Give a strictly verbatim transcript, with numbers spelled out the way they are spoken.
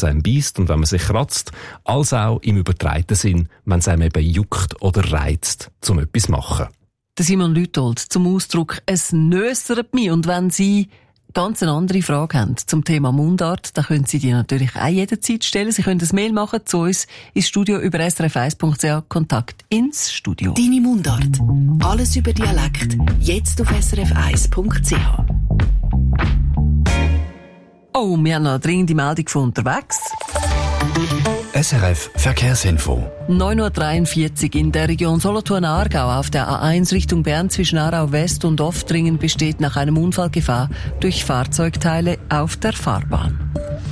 es einem beisst und wenn man sich kratzt, als auch im übertreiten Sinn, wenn es einem eben juckt oder reizt, um etwas zu machen. Der Simon Lütold zum Ausdruck «Es nössert mich». Und wenn Sie ganz eine andere Frage haben zum Thema Mundart, dann können Sie die natürlich auch jederzeit stellen. Sie können ein Mail machen zu uns ins Studio über s r f eins punkt c h, Kontakt ins Studio. Deine Mundart. Alles über Dialekt. Jetzt auf s r f eins punkt c h. Oh, wir haben noch eine dringende Meldung von unterwegs. S R F Verkehrsinfo. neun Uhr dreiundvierzig in der Region Solothurn-Aargau auf der A eins Richtung Bern zwischen Aarau West und Oftringen besteht nach einem Unfall Gefahr durch Fahrzeugteile auf der Fahrbahn.